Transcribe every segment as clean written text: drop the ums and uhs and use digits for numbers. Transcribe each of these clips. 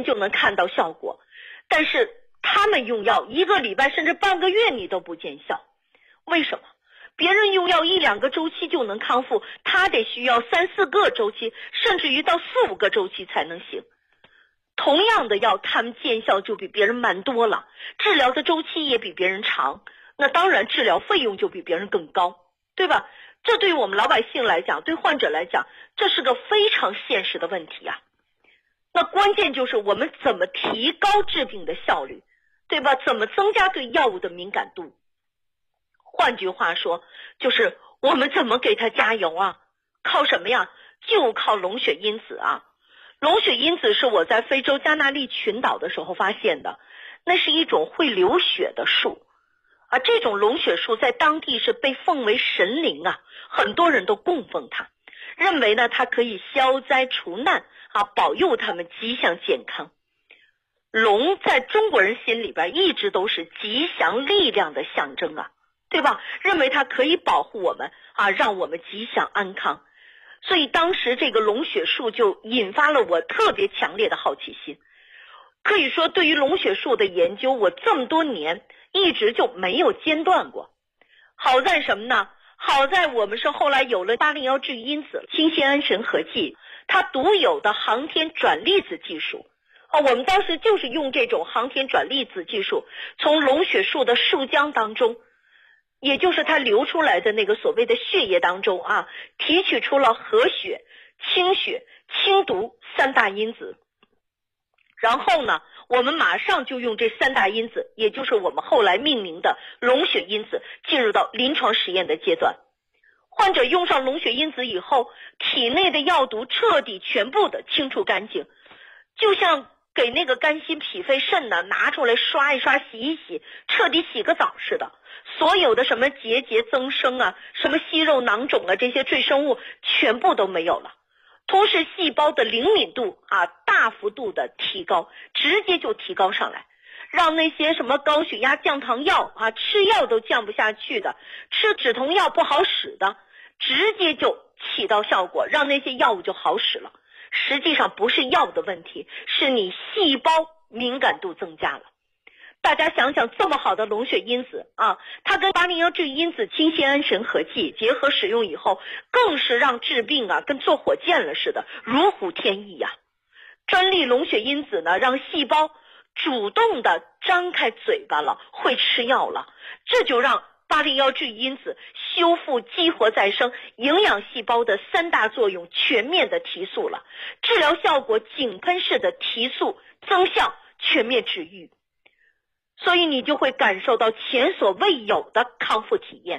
就能看到效果，但是他们用药1个礼拜甚至半个月你都不见效，为什么？别人用药1、2个周期就能康复，他得需要3、4个周期，甚至于到4、5个周期才能行。同样的药，他们见效就比别人慢多了，治疗的周期也比别人长，那当然治疗费用就比别人更高，对吧？这对于我们老百姓来讲，对患者来讲，这是个非常现实的问题啊。那关键就是我们怎么提高治病的效率，对吧？怎么增加对药物的敏感度？换句话说，就是我们怎么给他加油啊？靠什么呀？就靠龙血因子啊。龙血因子是我在非洲加那利群岛的时候发现的，那是一种会流血的树啊。这种龙血树在当地是被奉为神灵啊，很多人都供奉它，认为呢它可以消灾除难啊，保佑他们吉祥健康。龙在中国人心里边一直都是吉祥力量的象征啊，对吧？认为它可以保护我们啊，让我们吉祥安康。所以当时这个龙血树就引发了我特别强烈的好奇心。可以说对于龙血树的研究，我这么多年一直就没有间断过。好在什么呢？好在我们是后来有了801治愈因子氢酰胺神合剂，它独有的航天转粒子技术。我们当时就是用这种航天转粒子技术，从龙血树的树浆当中，也就是它流出来的那个所谓的血液当中啊，提取出了和血、清血、清毒3大因子。然后呢，我们马上就用这3大因子，也就是我们后来命名的龙血因子，进入到临床实验的阶段。患者用上龙血因子以后，体内的药毒彻底全部的清除干净，就像给那个肝心脾肺肾呢拿出来刷一刷洗一洗，彻底洗个澡似的，所有的什么结节增生啊，什么息肉囊肿啊，这些赘生物全部都没有了。同时细胞的灵敏度啊大幅度的提高，直接就提高上来，让那些什么高血压降糖药啊吃药都降不下去的，吃止痛药不好使的，直接就起到效果，让那些药物就好使了。实际上不是药的问题，是你细胞敏感度增加了。大家想想，这么好的龙血因子啊，它跟801治愈因子氢酰胺神合剂结合使用以后，更是让治病啊跟坐火箭了似的，如虎添翼呀。专利龙血因子呢，让细胞主动的张开嘴巴了，会吃药了，这就让801治愈因子修复激活再生营养细胞的3大作用全面的提速了，治疗效果井喷式的提速增效，全面治愈。所以你就会感受到前所未有的康复体验。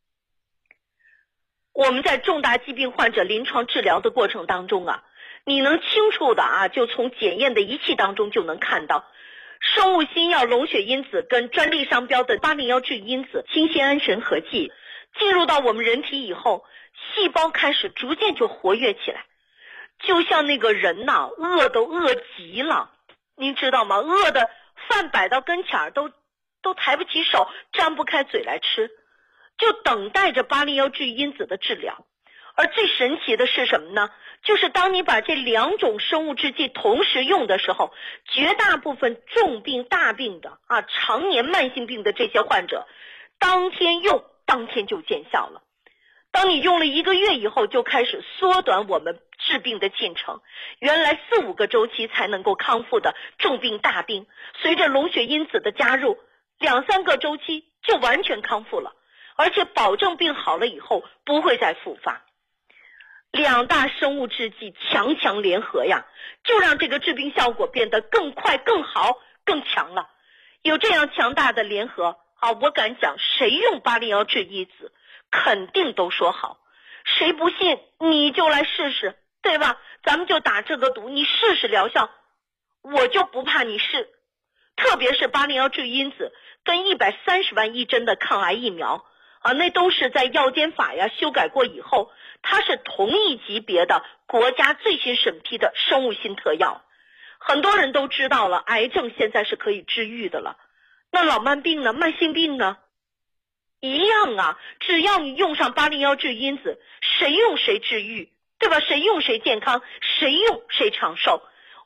我们在重大疾病患者临床治疗的过程当中啊，你能清楚的啊，就从检验的仪器当中就能看到，生物新药龙血因子跟专利商标的801治愈因子氢酰胺神合剂进入到我们人体以后，细胞开始逐渐就活跃起来，就像那个人呐，饿都饿极了，您知道吗？饿的饭摆到跟前儿都抬不起手，张不开嘴来吃，就等待着801治愈因子的治疗。而最神奇的是什么呢？就是当你把这2种生物制剂同时用的时候，绝大部分重病大病的啊，常年慢性病的这些患者，当天用当天就见效了。当你用了1个月以后，就开始缩短我们治病的进程，原来4、5个周期才能够康复的重病大病，随着龙血因子的加入，2、3个周期就完全康复了，而且保证病好了以后不会再复发。2大生物制剂强联合呀，就让这个治病效果变得更快、更好、更强了。有这样强大的联合啊，我敢讲，谁用801治愈因子肯定都说好。谁不信你就来试试，对吧？咱们就打这个赌，你试试疗效，我就不怕你试。特别是801治愈因子跟130万一针的抗癌疫苗啊，那都是在药监法呀修改过以后，它是同一级别的国家最新审批的生物新特药。很多人都知道了，癌症现在是可以治愈的了，那老慢病呢？慢性病呢？一样啊，只要你用上801治愈因子，谁用谁治愈，对吧？谁用谁健康，谁用谁长寿。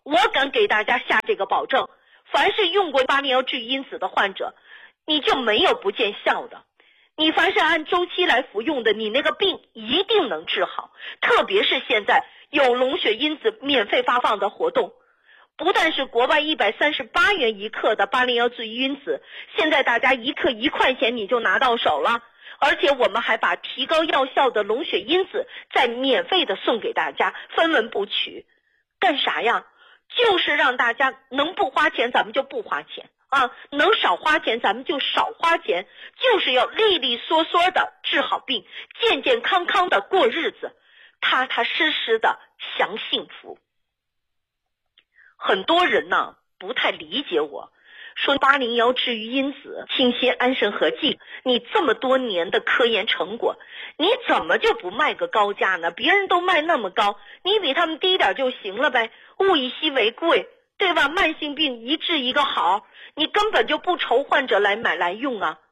我敢给大家下这个保证，凡是用过巴利腰治愈因子的患者，你就没有不见效的。你凡是按周期来服用的，你那个病一定能治好。特别是现在有龙血因子免费发放的活动，不但是国外138元一克的巴利腰治愈因子，现在大家一克1块钱你就拿到手了。而且我们还把提高药效的龙血因子再免费的送给大家，分文不取。干啥呀？就是让大家能不花钱咱们就不花钱啊，能少花钱咱们就少花钱，就是要利利索索的治好病，健健康康的过日子，踏踏实实的享幸福。很多人呢不太理解我，说801治愈因子清心安神合剂，你这么多年的科研成果，你怎么就不卖个高价呢？别人都卖那么高，你比他们低点就行了呗，物以稀为贵，对吧？慢性病一治一个好，你根本就不愁患者来买来用啊。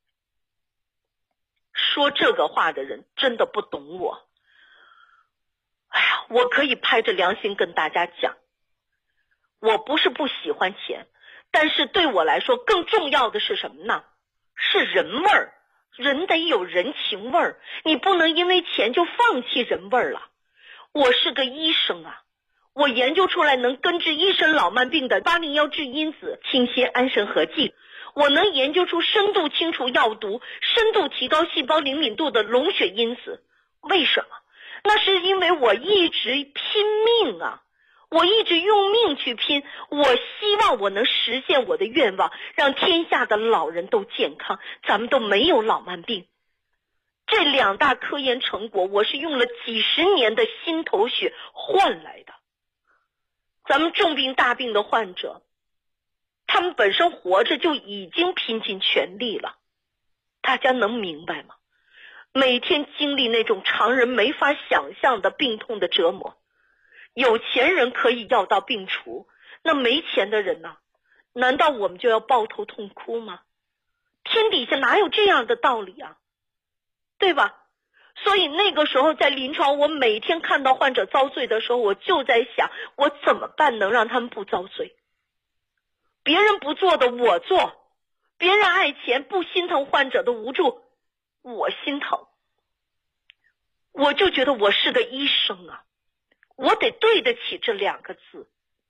说这个话的人真的不懂我。哎呀，我可以拍着良心跟大家讲，我不是不喜欢钱，但是对我来说更重要的是什么呢？是人味儿，人得有人情味儿，你不能因为钱就放弃人味儿了。我是个医生啊，我研究出来能根治一身老慢病的801治因子清心安神合剂，我能研究出深度清除药毒、深度提高细胞灵敏度的龙血因子。为什么？那是因为我一直拼命啊，我一直用命去拼，我希望我能实现我的愿望，让天下的老人都健康，咱们都没有老慢病。这2大科研成果，我是用了几十年的心头血换来的。咱们重病大病的患者，他们本身活着就已经拼尽全力了，大家能明白吗？每天经历那种常人没法想象的病痛的折磨，有钱人可以药到病除，那没钱的人呢？难道我们就要抱头痛哭吗？天底下哪有这样的道理啊？对吧？所以那个时候在临床，我每天看到患者遭罪的时候，我就在想，我怎么办能让他们不遭罪？别人不做的我做，别人爱钱不心疼患者的无助，我心疼。我就觉得我是个医生啊，我得对得起这2个字。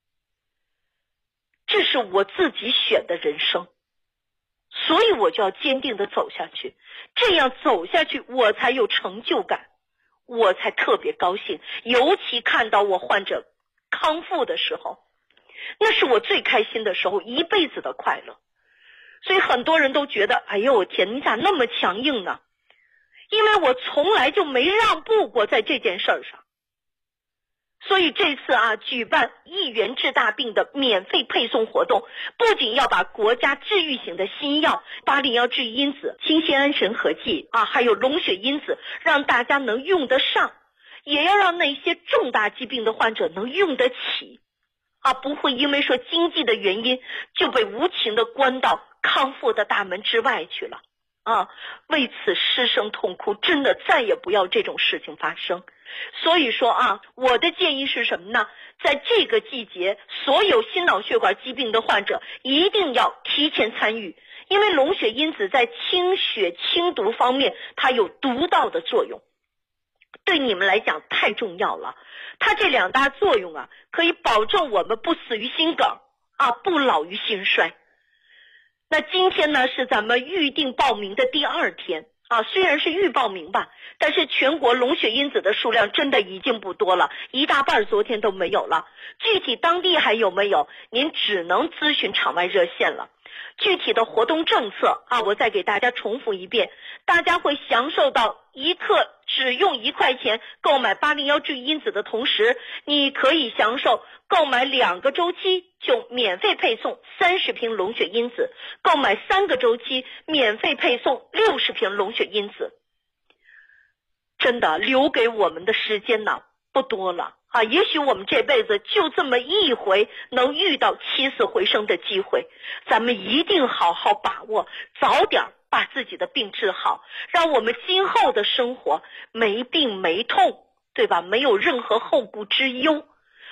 这是我自己选的人生，所以我就要坚定地走下去，这样走下去我才有成就感，我才特别高兴。尤其看到我患者康复的时候，那是我最开心的时候，一辈子的快乐。所以很多人都觉得，哎呦我天，你咋那么强硬呢？因为我从来就没让步过在这件事儿上。所以这次举办1元治大病的免费配送活动，不仅要把国家治愈型的新药801治愈因子清心安神合剂还有龙血因子让大家能用得上，也要让那些重大疾病的患者能用得起不会因为说经济的原因就被无情的关到康复的大门之外去了为此失声痛哭，真的再也不要这种事情发生。所以说我的建议是什么呢？在这个季节，所有心脑血管疾病的患者一定要提前参与，因为龙血因子在清血清毒方面它有独到的作用，对你们来讲太重要了。它这2大作用可以保证我们不死于心梗不老于心衰。那今天呢是咱们预定报名的第2天虽然是预报名吧，但是全国龙血因子的数量真的已经不多了，一大半昨天都没有了。具体当地还有没有，您只能咨询场外热线了。具体的活动政策我再给大家重复一遍，大家会享受到1克只用1块钱购买801治愈因子的同时，你可以享受购买2个周期就免费配送30瓶龙血因子，购买3个周期免费配送60瓶龙血因子。真的留给我们的时间呢不多了也许我们这辈子就这么一回能遇到起死回生的机会，咱们一定好好把握，早点把自己的病治好，让我们今后的生活没病没痛，对吧？没有任何后顾之忧。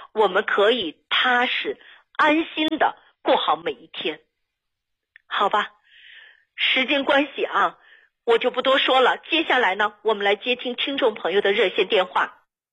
我们可以踏实安心的过好每一天。好吧，时间关系啊，我就不多说了。接下来呢，我们来接听听众朋友的热线电话。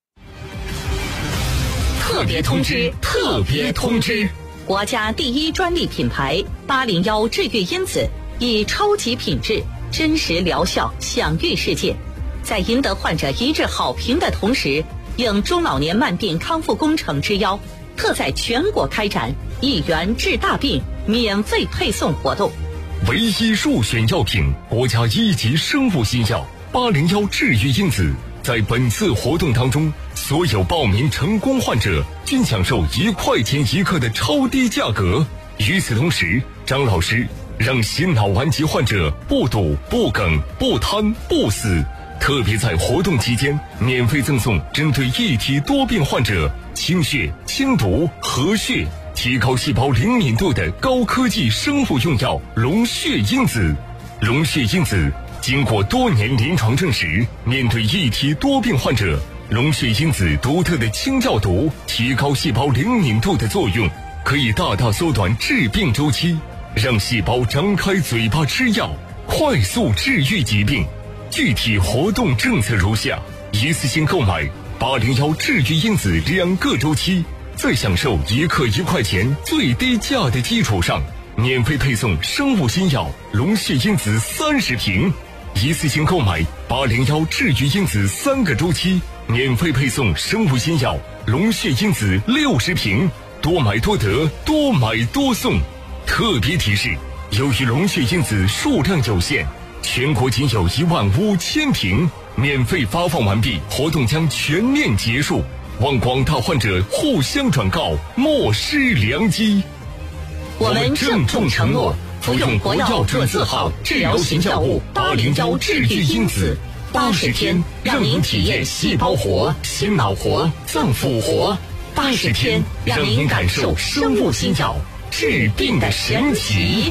特别通知，特别通知！国家第一专利品牌801治愈因子，以超级品质、真实疗效享誉世界。在赢得患者一致好评的同时，应中老年慢病康复工程之邀，特在全国开展1元治大病免费配送活动。 唯一入选药品，国家1级生物新药801治愈因子。在本次活动当中，所有报名成功患者均享受1块钱1克的超低价格。与此同时，张老师让心脑顽疾患者不堵、不梗、不瘫、不死。特别在活动期间，免费赠送针对一体多病患者清血、清毒、和血、提高细胞灵敏度的高科技生物用药龙血因子。龙血因子经过多年临床证实，面对一体多病患者，龙血因子独特的清药毒、提高细胞灵敏度的作用，可以大大缩短治病周期，让细胞张开嘴巴吃药，快速治愈疾病。具体活动政策如下：一次性购买801治愈因子2个周期，在享受1克1块钱最低价的基础上，免费配送生物新药龙血因子30瓶。一次性购买801治愈因子3个周期，免费配送生物新药龙血因子60瓶。多买多得，多买多送。特别提示：由于龙血因子数量有限，全国仅有15000瓶，免费发放完毕，活动将全面结束。望广大患者互相转告，莫失良机。 我们郑重承诺，服用国药准字号治疗型药物801治愈因子，80天让您体验细胞活、心脑活、脏腑活，80天让您感受生物新药治病的神奇。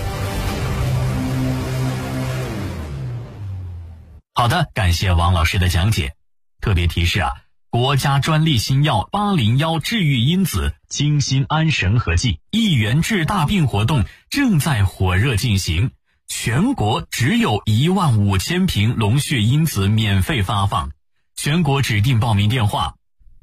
好的，感谢王老师的讲解。特别提示啊，国家专利新药801治愈因子清心安神合剂1元治大病活动正在火热进行，全国只有15000瓶龙血因子免费发放。全国指定报名电话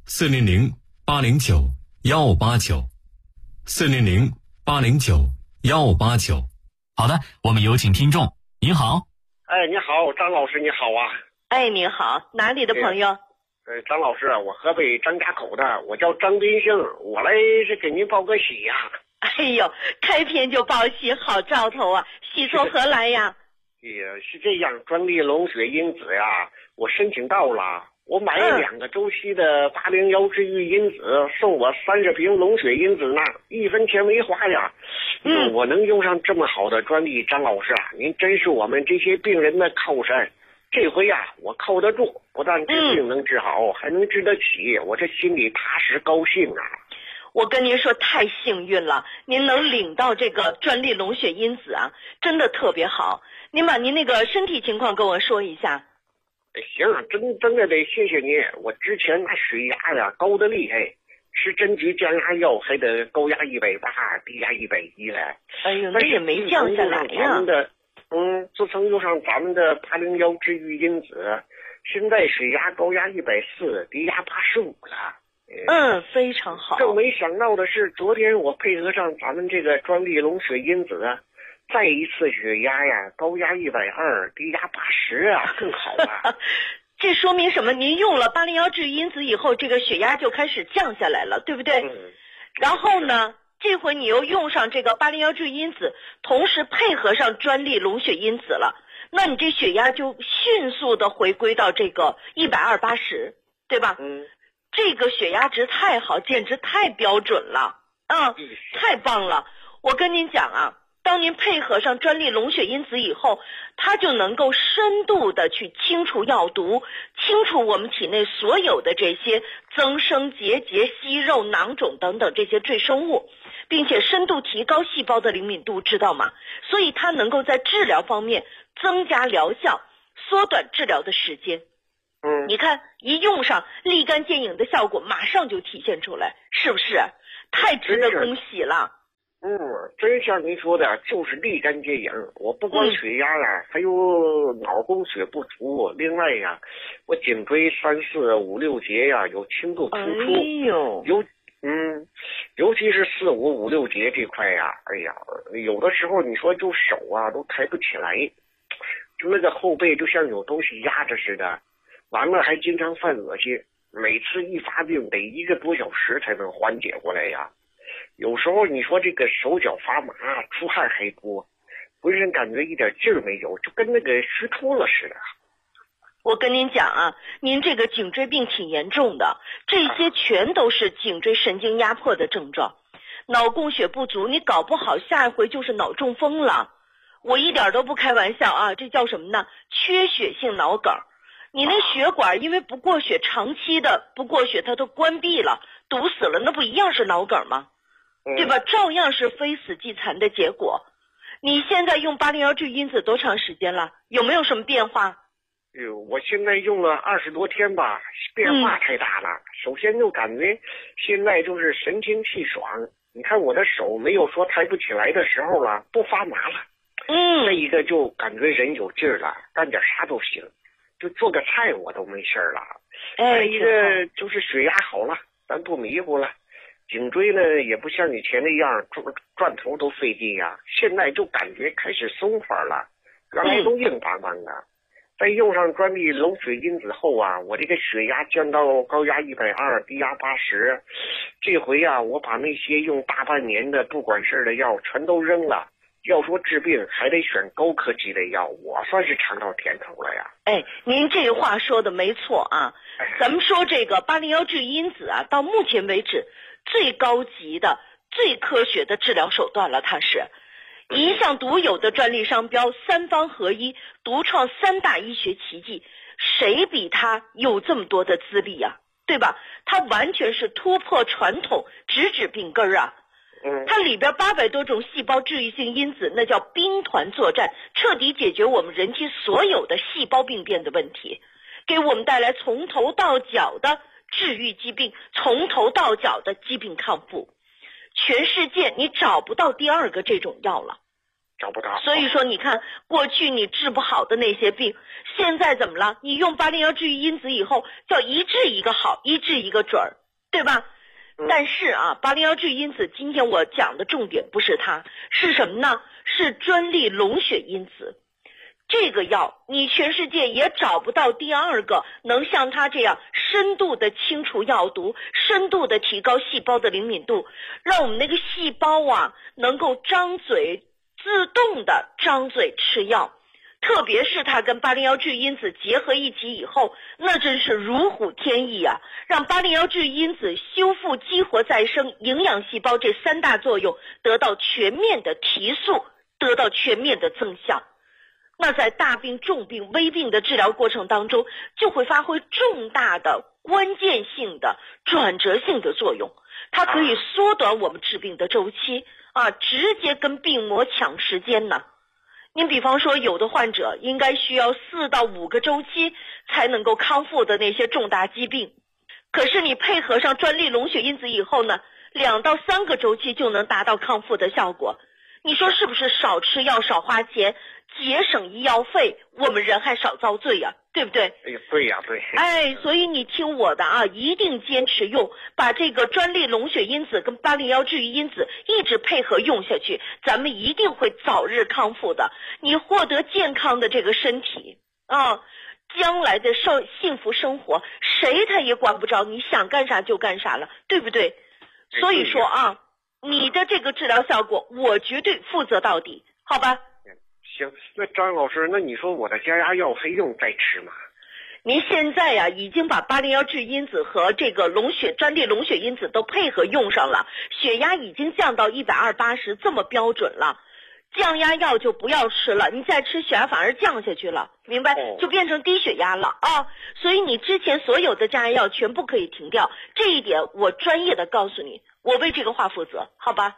400-809-189，400-809-189。好的，我们有请听众。您好。 哎，你好，张老师，你好啊！ 哎，您好，哪里的朋友？ 张老师，我河北张家口的，我叫张斌兴，我来是给您报个喜呀。 哎呦，开篇就报喜，好兆头啊！喜从何来呀？ 也是这样，专利龙血因子呀，我申请到了，我买了2个周期的801治愈因子，送我30瓶龙血因子呢，1分钱没花呀。我能用上这么好的专利，张老师啊，您真是我们这些病人的靠山。这回呀，我靠得住，不但治病能治好，还能治得起，我这心里踏实高兴啊。 我跟您说，太幸运了，您能领到这个专利龙血因子啊，真的特别好。您把您那个身体情况跟我说一下。 行，真的得谢谢您。我之前那血压呀高得厉害，吃针局降压药还得高压180，低压110了。 哎呦，那也没降下来呀。 自从用上咱们的801治愈因子，现在血压高压140，低压85了。 非常好。 更没想到的是，昨天我配合上咱们这个专利龙血因子，再一次血压呀高压120，低压80啊，更好了。 这说明什么？您用了801治愈因子以后，这个血压就开始降下来了，对不对？然后呢，这回你又用上这个801治愈因子，同时配合上专利龙血因子了，那你这血压就迅速的回归到这个120/80，对吧？这个血压值太好，简直太标准了，太棒了。我跟您讲啊，当您配合上专利龙血因子以后，它就能够深度的去清除药毒，清除我们体内所有的这些增生结节、息肉、囊肿等等这些赘生物，并且深度提高细胞的灵敏度，知道吗？所以它能够在治疗方面增加疗效，缩短治疗的时间。 你看一用上，立竿见影的效果马上就体现出来，是不是？太值得恭喜了。 真像您说的，就是立竿见影。我不光血压呀，还有脑供血不足，另外呀，我颈椎3、4、5、6节呀有轻度突出。尤其是4、5、5、6节这块呀，哎呀，有的时候你说就手啊都抬不起来，就那个后背就像有东西压着似的，完了还经常犯恶心，每次一发病得1个多小时才能缓解过来呀。有时候你说这个手脚发麻，出汗还多，浑身感觉一点劲儿没有，就跟那个虚脱了似的。 我跟您讲啊，您这个颈椎病挺严重的，这些全都是颈椎神经压迫的症状。脑供血不足，你搞不好下一回就是脑中风了。我一点都不开玩笑啊，这叫什么呢？缺血性脑梗。你那血管因为不过血，长期的不过血它都关闭了，堵死了，那不一样是脑梗吗？对吧？照样是非死即残的结果。你现在用801治愈因子多长时间了？有没有什么变化？ 我现在用了20多天吧，变化太大了。首先就感觉现在就是神清气爽，你看我的手没有说抬不起来的时候了，不发麻了。再一个就感觉人有劲儿了，干点啥都行，就做个菜我都没事了。再一个就是血压好了，咱不迷糊了。颈椎呢也不像以前那样转头都费劲呀，现在就感觉开始松快了，原来都硬邦邦的。在用上专利龙血因子后啊，我这个血压降到高压120，低压80。这回啊，我把那些用大半年的不管事的药全都扔了。要说治病还得选高科技的药，我算是尝到甜头了呀。 您这话说的没错啊。咱们说这个801治愈因子啊，到目前为止最高级的、最科学的治疗手段了，它是一项独有的专利商标，3方合一，独创3大医学奇迹，谁比它有这么多的资历啊？对吧？它完全是突破传统，直指病根啊。它里边800多种细胞治愈性因子，那叫兵团作战，彻底解决我们人体所有的细胞病变的问题，给我们带来从头到脚的治愈疾病，从头到脚的疾病康复。全世界你找不到第2个这种药了， 找不到。 所以说你看，过去你治不好的那些病，现在怎么了？你用801治愈因子以后，叫一治一个好，一治一个准儿，对吧？但是啊，801治愈因子今天我讲的重点不是它，是什么呢？是专利龙血因子。这个药你全世界也找不到第2个能像它这样深度的清除药毒，深度的提高细胞的灵敏度，让我们那个细胞啊能够张嘴，自动的张嘴吃药。特别是它跟801治愈因子结合一起以后，那真是如虎添翼啊，让801治愈因子修复、激活、再生、营养细胞这3大作用得到全面的提速，得到全面的增效。那在大病、重病、危病的治疗过程当中，就会发挥重大的关键性的转折性的作用。它可以缩短我们治病的周期啊，直接跟病魔抢时间呢。您比方说，有的患者应该需要4到5个周期才能够康复的那些重大疾病，可是你配合上专利龙血因子以后呢，2到3个周期就能达到康复的效果。你说是不是少吃药、少花钱，节省医药费，我们人还少遭罪呀，对不对？ 对呀，对。 所以你听我的啊，一定坚持用，把这个专利龙血因子跟801治愈因子一直配合用下去，咱们一定会早日康复的。你获得健康的这个身体啊，将来的幸福生活，谁他也管不着，你想干啥就干啥了，对不对？所以说啊，你的这个治疗效果，我绝对负责到底，好吧？ 行，那张老师，那你说我的降压药还用再吃吗？ 您现在呀，已经把801治愈因子和这个专利龙血因子都配合用上了，血压已经降到120/80，这么标准了。降压药就不要吃了，你再吃血压反而降下去了，明白？就变成低血压了啊！所以你之前所有的降压药全部可以停掉，这一点我专业的告诉你，我为这个话负责，好吧？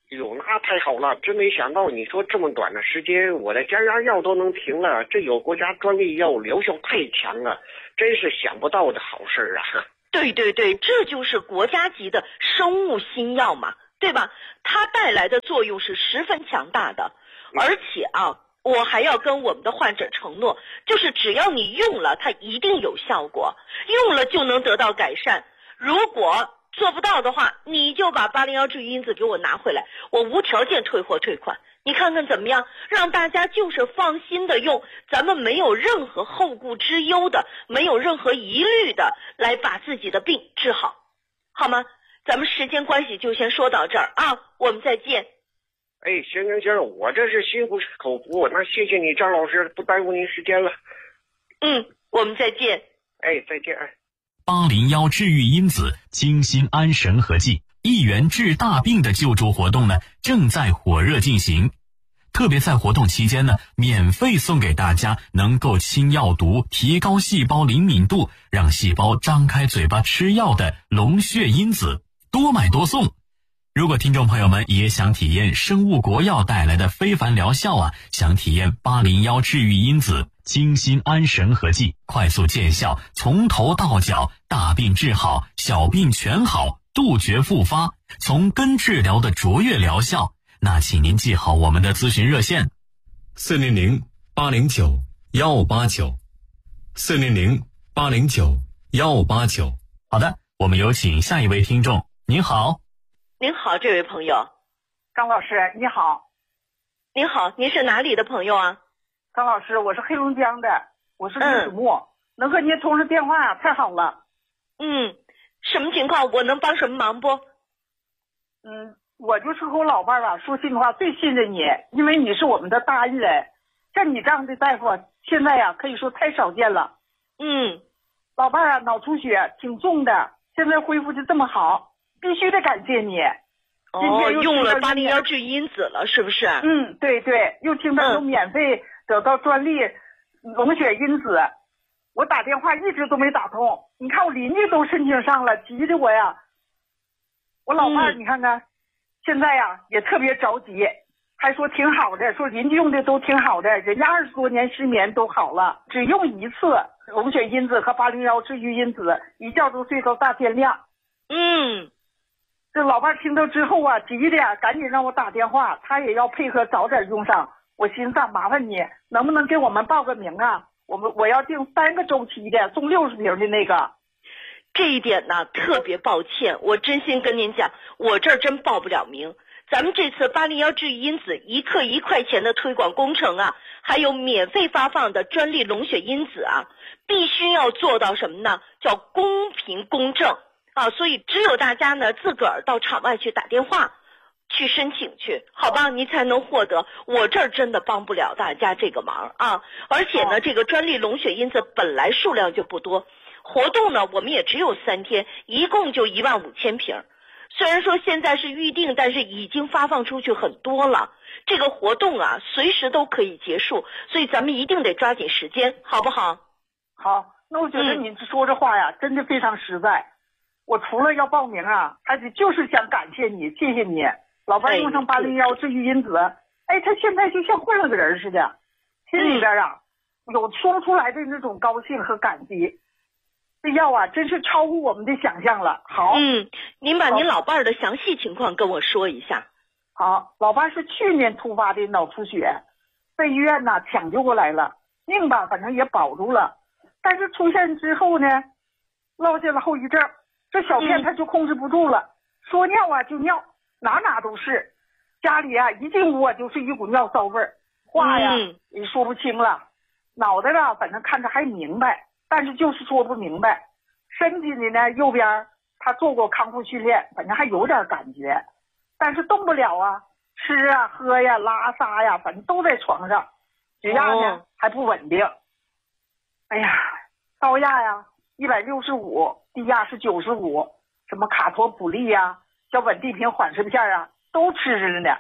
哟，那太好了！真没想到，你说这么短的时间，我的降压药都能停了，这有国家专利药，疗效太强了，真是想不到的好事啊！ 对对对，这就是国家级的生物新药嘛，对吧？它带来的作用是十分强大的，而且啊，我还要跟我们的患者承诺，就是只要你用了，它一定有效果，用了就能得到改善。如果做不到的话，你就把801治愈因子给我拿回来，我无条件退货退款。你看看怎么样？让大家就是放心的用，咱们没有任何后顾之忧的，没有任何疑虑的来把自己的病治好，好吗？咱们时间关系就先说到这儿啊，我们再见。 哎，行，我这是心服口服，那谢谢你张老师，不耽误您时间了。 我们再见。 哎，再见。 801治愈因子清心安神和剂1元治大病的救助活动呢，正在火热进行。特别在活动期间呢，免费送给大家能够清药毒、提高细胞灵敏度，让细胞张开嘴巴吃药的龙血因子，多买多送。如果听众朋友们也想体验生物国药带来的非凡疗效啊，想体验801治愈因子清心安神和剂，快速见效，从头到脚大病治好，小病全好，杜绝复发，从根治疗的卓越疗效，那请您记好我们的咨询热线：400-809-1589，400-809-1589。好的，我们有请下一位听众。您好。 您好，这位朋友。 张老师你好。 您好，您是哪里的朋友啊？ 张老师，我是黑龙江的，我是李子墨，能和您通上电话太好了。 什么情况？我能帮什么忙不？ 我就是和我老伴儿吧，说心里话最信任你，因为你是我们的大恩人，像你这样的大夫现在呀可以说太少见了。老伴儿啊脑出血挺重的，现在恢复的这么好，必须得感谢你。 用了801治愈因子了是不是？ 对对，又听到有免费得到专利龙血因子，我打电话一直都没打通，你看我邻居都申请上了，急的我呀。我老伴儿你看看现在呀也特别着急，还说挺好的，说邻居用的都挺好的，人家20多年失眠都好了，只用一次龙血因子和801治愈因子，一觉都睡到大天亮。这老伴听到之后啊，急的呀，赶紧让我打电话，他也要配合早点用上。我寻思麻烦你能不能给我们报个名啊？我要订3个周期的，送60瓶的那个。 这一点呢特别抱歉，我真心跟您讲，我这儿真报不了名。咱们这次801治愈因子1克1块钱的推广工程啊，还有免费发放的专利龙血因子啊，必须要做到什么呢？叫公平公正啊，所以只有大家呢自个儿到场外去打电话去申请去，好吧，你才能获得。我这儿真的帮不了大家这个忙啊。而且呢，这个专利龙血因子本来数量就不多，活动呢我们也只有3天，一共就15000瓶。虽然说现在是预定，但是已经发放出去很多了。这个活动啊随时都可以结束，所以咱们一定得抓紧时间，好不好？ 好，那我觉得你说这话呀真的非常实在。我除了要报名啊，还得就是想感谢你，谢谢你。老伴用上801治愈因子，他现在就像换了个人似的，心里边啊有说不出来的那种高兴和感激。这药啊真是超乎我们的想象了。好， 您把您老伴的详细情况跟我说一下。 好，老伴是去年突发的脑出血，被医院呢抢救过来了，命吧反正也保住了，但是出院之后呢落下了后遗症，这小便他就控制不住了，说尿啊就尿，哪都是，家里啊一进屋啊就是一股尿骚味儿，话呀也说不清了，脑袋吧反正看着还明白，但是就是说不明白。身体里呢右边他做过康复训练，反正还有点感觉，但是动不了啊，吃啊喝呀拉撒呀反正都在床上，血压呢还不稳定。哎呀，高压呀165，低压是95，什么卡托普利呀小稳地平缓释片啊都吃着呢。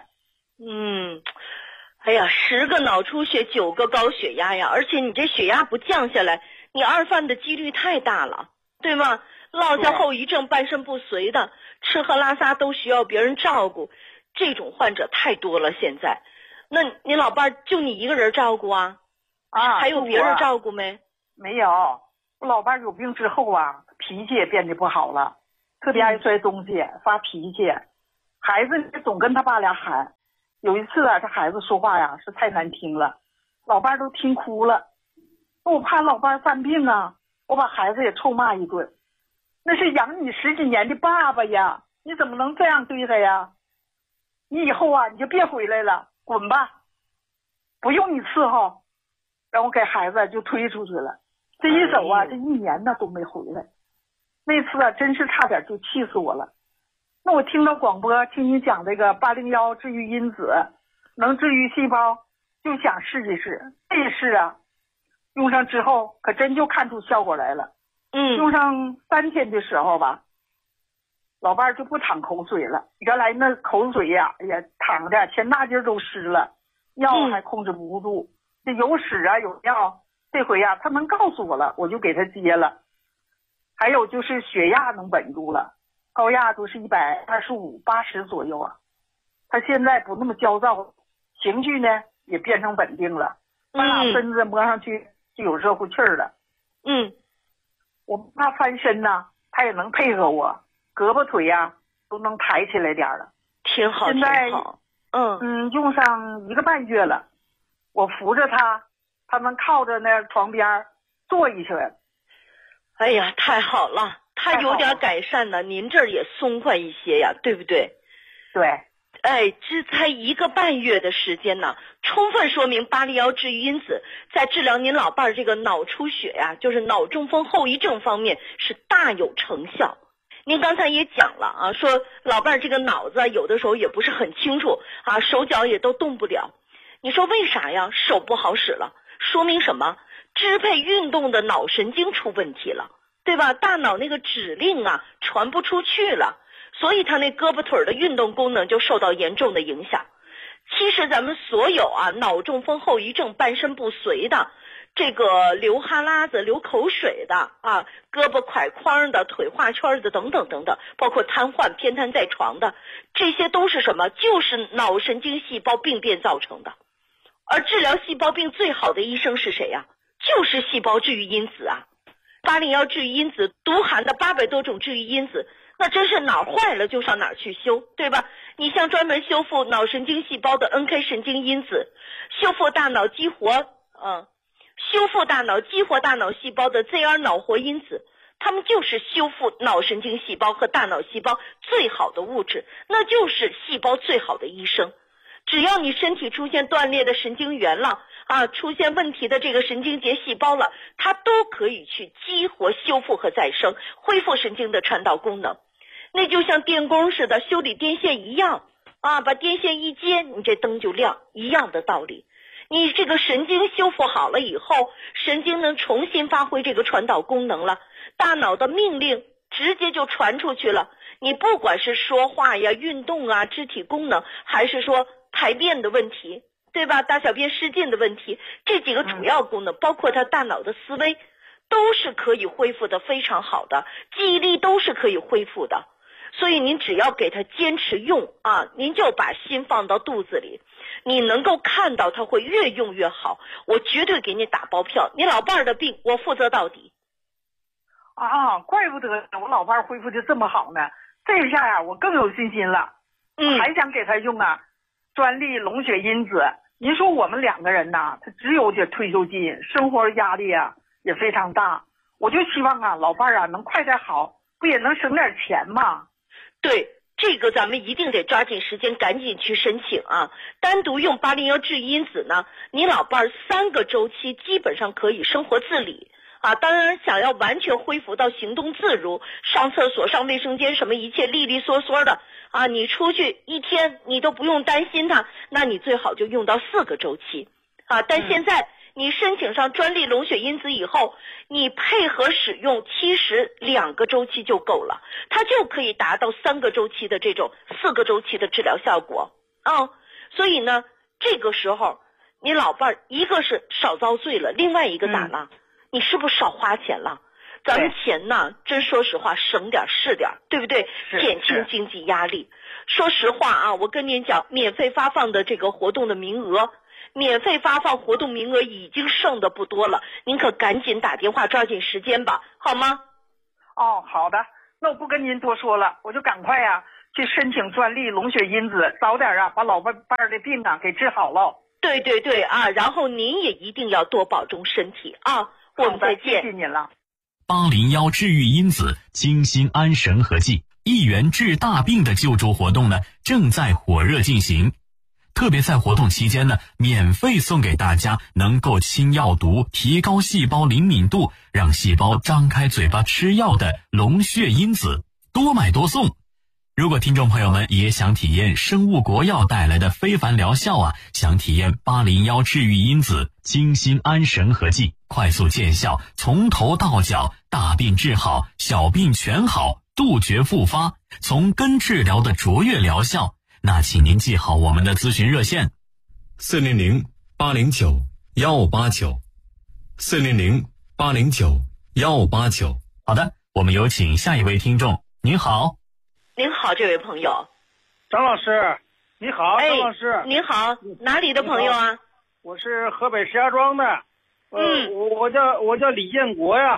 哎呀，10个脑出血9个高血压呀，而且你这血压不降下来，你2犯的几率太大了，对吗？落下后遗症半身不遂的，吃喝拉撒都需要别人照顾， 这种患者太多了，现在。那你老伴儿就你一个人照顾啊？还有别人照顾没？ 没有，我老伴儿有病之后啊，脾气也变得不好了，特别爱摔东西，发脾气。孩子总跟他爸俩喊。有一次啊，这孩子说话呀是太难听了，老伴儿都听哭了。我怕老伴儿犯病啊，我把孩子也臭骂一顿。那是养你10几年的爸爸呀，你怎么能这样对他呀？你以后啊，你就别回来了，滚吧，不用你伺候。然后给孩子就推出去了。这一走啊，这1年呢都没回来。那次啊，真是差点就气死我了。那我听到广播，听你讲这个801治愈因子能治愈细胞，就想试一试。这一试啊，用上之后可真就看出效果来了。用上3天的时候吧，老伴儿就不淌口水了。原来那口水呀，也淌的前大筋都湿了，药还控制不住。这有屎啊有尿，这回呀他能告诉我了，我就给他接了。还有就是血压能稳住了，高压都是125、80左右啊。他现在不那么焦躁，情绪呢也变成稳定了，把身子摸上去就有热乎气儿了。我怕翻身呢，他也能配合我，胳膊腿呀都能抬起来点了。 挺好， 现在挺好。 用上1个半月了，我扶着他，他能靠着那床边坐一会儿。 哎呀，太好了，他有点改善了，您这儿也松快一些呀，对不对？ 对。 哎，这才1个半月的时间呢，充分说明801治愈因子在治疗您老伴儿这个脑出血呀，就是脑中风后遗症方面是大有成效。您刚才也讲了啊，说老伴儿这个脑子有的时候也不是很清楚啊，手脚也都动不了。你说为啥呀？手不好使了，说明什么？支配运动的脑神经出问题了，对吧？大脑那个指令啊传不出去了，所以他那胳膊腿的运动功能就受到严重的影响。其实咱们所有啊脑中风后遗症半身不遂的，这个流哈喇子流口水的啊，胳膊挎框的，腿画圈的等等等等，包括瘫痪偏瘫在床的，这些都是什么？就是脑神经细胞病变造成的。而治疗细胞病最好的医生是谁呀？就是细胞治愈因子啊。801治愈因子独含的800多种治愈因子，那真是哪儿坏了就上哪儿去修，对吧？你像专门修复脑神经细胞的 NK 神经因子，修复大脑激活大脑细胞的 ZR 脑活因子，它们就是修复脑神经细胞和大脑细胞最好的物质，那就是细胞最好的医生。只要你身体出现断裂的神经元了啊，出现问题的这个神经节细胞了，它都可以去激活、修复和再生，恢复神经的传导功能。那就像电工似的修理电线一样啊，把电线一接，你这灯就亮，一样的道理。你这个神经修复好了以后，神经能重新发挥这个传导功能了，大脑的命令直接就传出去了。你不管是说话呀、运动啊、肢体功能，还是说排便的问题，对吧？大小便失禁的问题，这几个主要功能，包括他大脑的思维，都是可以恢复的非常好的，记忆力都是可以恢复的。所以您只要给他坚持用啊，您就把心放到肚子里，你能够看到他会越用越好，我绝对给你打包票，你老伴儿的病我负责到底。 啊，怪不得我老伴儿恢复的这么好呢，这一下呀我更有信心了。还想给他用啊专利龙血因子。您说我们2个人呐，他只有点退休金，生活压力啊也非常大，我就希望啊老伴儿啊能快点好，不也能省点钱吗？ 对，这个咱们一定得抓紧时间赶紧去申请啊。单独用801治愈因子呢，你老伴儿3个周期基本上可以生活自理啊。当然想要完全恢复到行动自如，上厕所上卫生间什么一切利利索索的啊，你出去1天你都不用担心它，那你最好就用到4个周期啊。但现在你申请上专利龙血因子以后，你配合使用，其实2个周期就够了，它就可以达到3个周期的这种4个周期的治疗效果啊。所以呢，这个时候你老伴儿一个是少遭罪了，另外一个咋了？你是不是少花钱了？咱们钱呢，真说实话，省点是点，对不对？减轻经济压力。 说实话啊，我跟您讲，免费发放的这个活动的名额，免费发放活动名额已经剩的不多了，您可赶紧打电话抓紧时间吧，好吗？ 哦，好的，那我不跟您多说了，我就赶快呀去申请专利龙血因子，早点把老伴儿的病给治好了。 对对对啊，然后您也一定要多保重身体啊，我们再见。 谢谢您了。 801治愈因子精心安神和剂1元治大病的救助活动呢，正在火热进行。特别在活动期间呢，免费送给大家能够清药毒、提高细胞灵敏度，让细胞张开嘴巴吃药的龙血因子，多买多送。如果听众朋友们也想体验生物国药带来的非凡疗效啊，想体验801治愈因子精心安神和剂，快速见效，从头到脚大病治好，小病全好，杜绝复发，从根治疗的卓越疗效，那请您记好我们的咨询热线 400-809-1589 400-809-1589。 好的，我们有请下一位听众。您好。 您好，这位朋友。 张老师，你好，张老师。 您好，哪里的朋友啊？ 我是河北石家庄的。我叫李建国呀。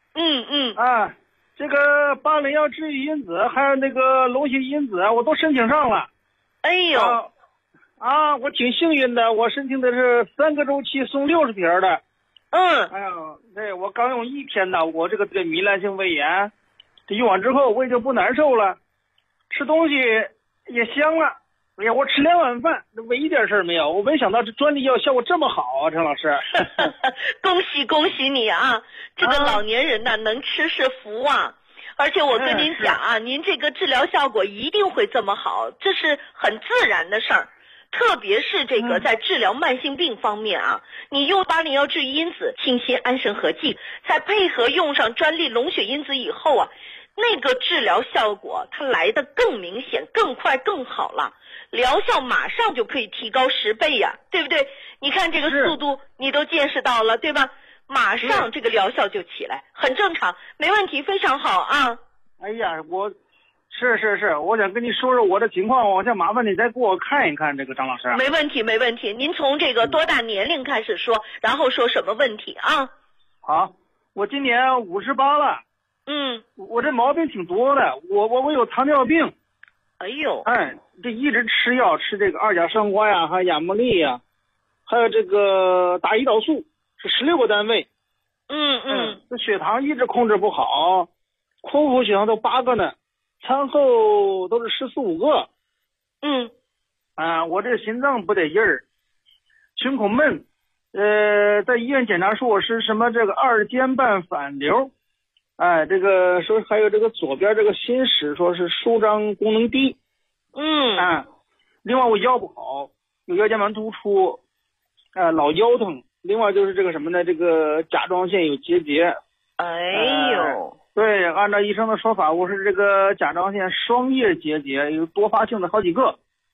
这个801治愈因子还有那个龙血因子我都申请上了。 哎呦。 我挺幸运的，我申请的是3个周期送60瓶的。哎呀，对，我刚用1天呢，我这个糜烂性胃炎，这用完之后胃就不难受了。吃东西也香了，哎呀，我吃2碗饭，胃一点事儿没有。我没想到这专利药效果这么好啊，陈老师。 恭喜你啊！这个老年人呢，能吃是福啊。而且我跟您讲啊，您这个治疗效果一定会这么好，这是很自然的事儿。特别是这个在治疗慢性病方面啊，你用801治愈因子清心安神和剂，再配合用上专利龙血因子以后啊，那个治疗效果它来得更明显、更快、更好了，疗效马上就可以提高10倍呀，对不对？你看这个速度你都见识到了，对吧？马上这个疗效就起来，很正常，没问题，非常好啊。 哎呀，是，我想跟你说说我的情况，我想麻烦你再给我看一看这个张老师。 没问题。您从这个多大年龄开始说，然后说什么问题啊？ 好，我今年58了。我这毛病挺多的，我有糖尿病。 哎呦。 这一直吃药，吃这个2甲双胍呀，还有亚茉莉呀，还有这个打胰岛素，是16个单位。这血糖一直控制不好，空腹血糖都8个呢，餐后都是14、15个。我这心脏不得劲儿，胸口闷。在医院检查说我是什么这个2间半反流。这个说还有这个左边这个心室说是舒张功能低。另外我腰不好，有腰间盘突出，老腰疼。另外就是这个什么呢，这个甲状腺有结节。 哎呦。 对，按照医生的说法，我是这个甲状腺双叶结节，有多发性的好几个。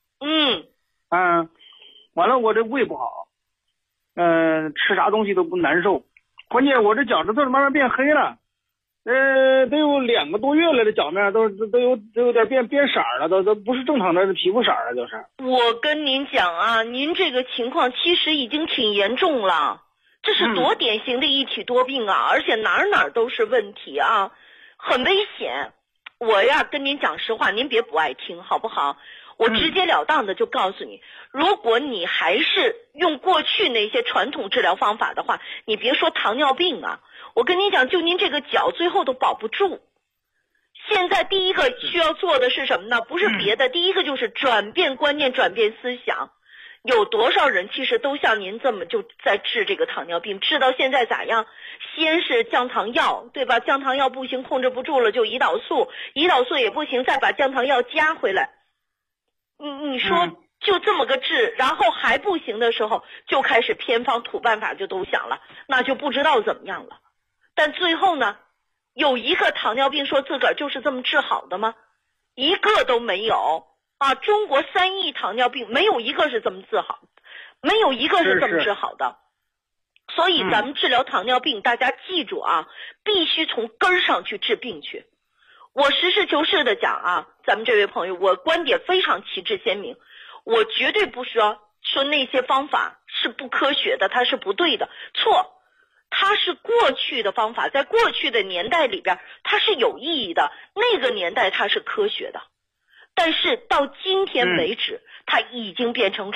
完了我这胃不好，吃啥东西都不难受，关键我这脚趾头慢慢变黑了。都有2个多月了，这脚面都有点变色了，都不是正常的皮肤色了，就是。 我跟您讲啊，您这个情况其实已经挺严重了，这是多典型的一体多病啊，而且哪儿都是问题啊，很危险。我呀跟您讲实话，您别不爱听好不好？我直截了当的就告诉你，如果你还是用过去那些传统治疗方法的话，你别说糖尿病啊，我跟你讲，就您这个脚最后都保不住。现在第一个需要做的是什么呢？不是别的，第一个就是转变观念，转变思想。有多少人其实都像您这么就在治这个糖尿病，治到现在咋样？先是降糖药，对吧？降糖药不行，控制不住了就胰岛素，胰岛素也不行，再把降糖药加回来。你说就这么个治，然后还不行的时候就开始偏方土办法就都想了，那就不知道怎么样了。但最后呢，有一个糖尿病说自个儿就是这么治好的吗？一个都没有啊！中国3亿糖尿病没有一个是这么治好的，没有一个是这么治好的。所以咱们治疗糖尿病，大家记住啊，必须从根儿上去治病去。我实事求是的讲啊， 咱们这位朋友，我观点非常旗帜鲜明，我绝对不说那些方法是不科学的，它是不对的，错。它是过去的方法，在过去的年代里边它是有意义的，那个年代它是科学的，但是到今天为止它已经变成